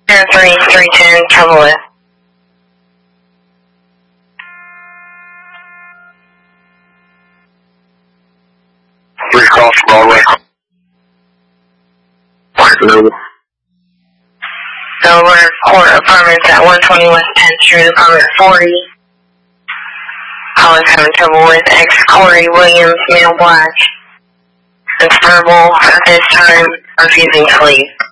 310, trouble with. Three cross Broadway. Over court apartments at 120 West 10th Street, apartment 40. Calling having trouble with ex Corey Williams, male black. It's verbal at this time, refusing to leave.